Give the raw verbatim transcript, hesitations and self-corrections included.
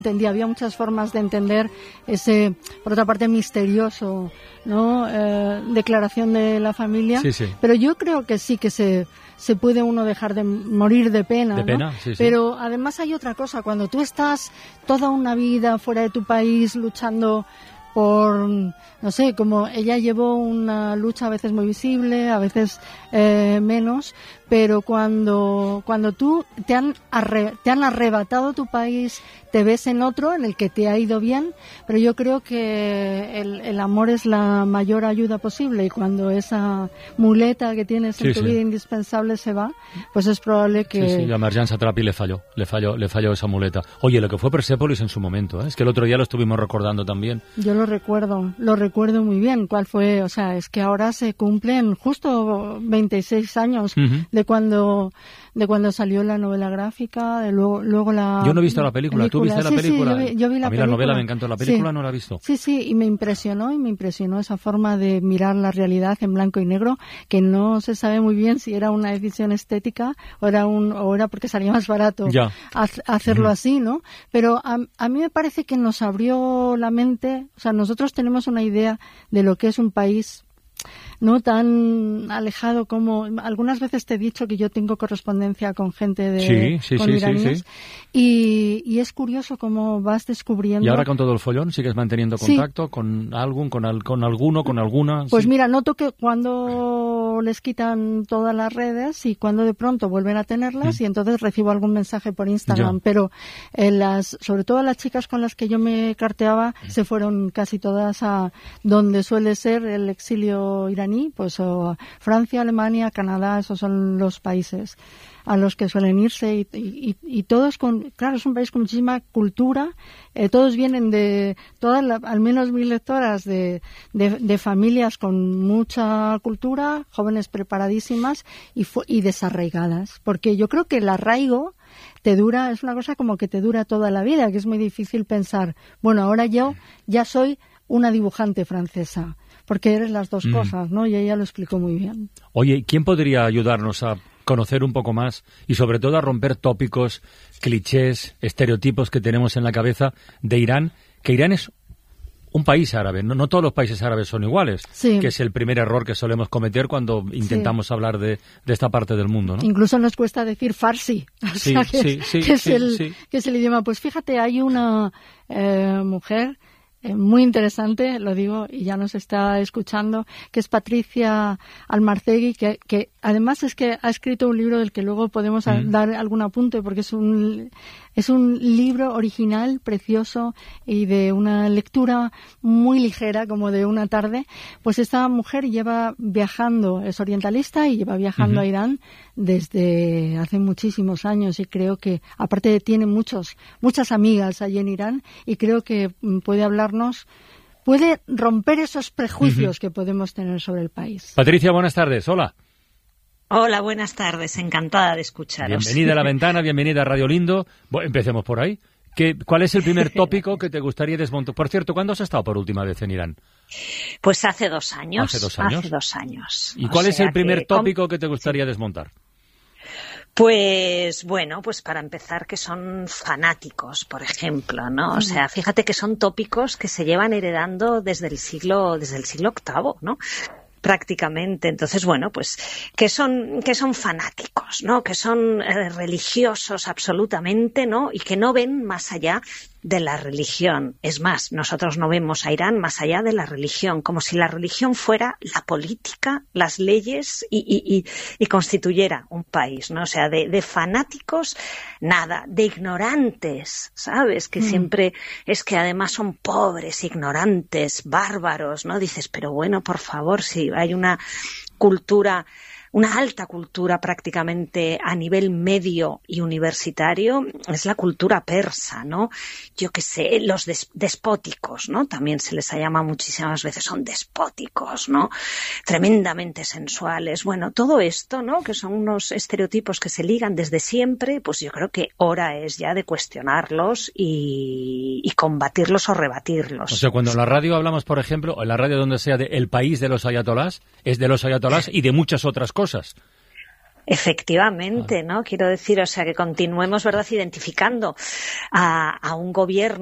entendía, había muchas formas de entender ese, por otra parte, misterioso, ¿no? Eh, declaración de la familia, sí, sí. Pero yo creo que sí que se, se puede uno dejar de morir de pena, de ¿no? pena sí, sí. Pero además hay otra cosa, cuando tú estás toda una vida fuera de tu país luchando por, no sé, como ella llevó una lucha a veces muy visible, a veces eh, menos, pero cuando cuando tú te han, arre, te han arrebatado tu país, te ves en otro en el que te ha ido bien, pero yo creo que el, el amor es la mayor ayuda posible, y cuando esa muleta que tienes en sí, tu sí. vida indispensable se va, pues es probable que... Sí, sí, a Marjane Satrapi le falló, le falló, le falló esa muleta. Oye, lo que fue Persépolis en su momento, ¿eh? Es que el otro día lo estuvimos recordando también. Yo lo recuerdo, lo recuerdo muy bien. ¿Cuál fue? O sea, es que ahora se cumplen justo veintiséis años uh-huh. de cuando de cuando salió la novela gráfica, de luego luego la. Yo no he visto la película. ¿Tú viste la sí, película? Sí, yo vi, yo vi la a mí película. La novela me encantó, la película sí. no la he visto. Sí, sí, y me impresionó y me impresionó esa forma de mirar la realidad en blanco y negro, que no se sabe muy bien si era una decisión estética o era un o era porque salía más barato ya. hacerlo uh-huh. así, ¿no? Pero a, a mí me parece que nos abrió la mente. O sea, nosotros tenemos una idea de lo que es un país no tan alejado como... Algunas veces te he dicho que yo tengo correspondencia con gente de... Sí, sí, con sí, iraníes, sí, sí. Y, y es curioso cómo vas descubriendo... ¿Y ahora con todo el follón sigues manteniendo contacto sí. con algún, con, al, con alguno, con alguna? Pues sí. mira, noto que cuando les quitan todas las redes y cuando de pronto vuelven a tenerlas mm. y entonces recibo algún mensaje por Instagram, ya. Pero eh, las, sobre todo las chicas con las que yo me carteaba mm. se fueron casi todas a donde suele ser el exilio iraní, pues o Francia, Alemania, Canadá, esos son los países a los que suelen irse y, y, y todos con, claro, es un país con muchísima cultura, eh, todos vienen de, todas, la, al menos mis lectoras, de, de, de familias con mucha cultura, jóvenes preparadísimas y, y desarraigadas, porque yo creo que el arraigo te dura, es una cosa como que te dura toda la vida, que es muy difícil pensar, bueno, ahora yo ya soy una dibujante francesa, porque eres las dos mm. cosas, ¿no? Y ella lo explicó muy bien. Oye, ¿quién podría ayudarnos a conocer un poco más y sobre todo a romper tópicos, clichés, estereotipos que tenemos en la cabeza de Irán? Que Irán es un país árabe, no, no todos los países árabes son iguales, sí. que es el primer error que solemos cometer cuando intentamos sí. hablar de, de esta parte del mundo, ¿no? Incluso nos cuesta decir farsi, o sí, sea, que, sí, sí, que, es sí, el, sí. que es el idioma. Pues fíjate, hay una eh, mujer Eh, muy interesante, lo digo, y ya nos está escuchando, que es Patricia Almarcegui, que, que además es que ha escrito un libro del que luego podemos mm. dar algún apunte, porque es un es un libro original, precioso y de una lectura muy ligera, como de una tarde. Pues esta mujer lleva viajando, es orientalista y lleva viajando uh-huh. a Irán desde hace muchísimos años, y creo que, aparte, tiene muchos muchas amigas allí en Irán, y creo que puede hablarnos, puede romper esos prejuicios uh-huh. que podemos tener sobre el país. Patricia, buenas tardes. Hola. Hola, buenas tardes. Encantada de escucharos. Bienvenida a La Ventana, bienvenida a Radio Lindo. Bueno, empecemos por ahí. ¿Qué, ¿Cuál es el primer tópico que te gustaría desmontar? Por cierto, ¿cuándo has estado por última vez en Irán? Pues hace dos años. ¿Hace dos años? Hace dos años. ¿Y cuál es el primer que... tópico que te gustaría desmontar? Pues bueno, pues para empezar, que son fanáticos, por ejemplo, ¿no? O sea, fíjate que son tópicos que se llevan heredando desde el siglo, desde el siglo octavo, ¿no? Prácticamente. Entonces, bueno, pues que son que son fanáticos, ¿no? Que son eh, religiosos absolutamente, ¿no? Y que no ven más allá de la religión. Es más, nosotros no vemos a Irán más allá de la religión, como si la religión fuera la política, las leyes y, y, y, y constituyera un país, ¿no? O sea, de, de fanáticos, nada, de ignorantes, ¿sabes? Que mm. siempre es que además son pobres, ignorantes, bárbaros, ¿no? Dices, pero bueno, por favor, si hay una cultura, una alta cultura prácticamente a nivel medio y universitario, es la cultura persa, ¿no? Yo qué sé, los des- despóticos, ¿no? También se les llama muchísimas veces, son despóticos, ¿no? Tremendamente sensuales. Bueno, todo esto, ¿no? Que son unos estereotipos que se ligan desde siempre, pues yo creo que hora es ya de cuestionarlos y, y combatirlos o rebatirlos. O sea, cuando en la radio hablamos, por ejemplo, en la radio donde sea de el país de los ayatolás, es de los ayatolás y de muchas otras cosas. Cosas. Efectivamente, ¿no? Quiero decir, o sea, que continuemos, ¿verdad?, identificando a, a un gobierno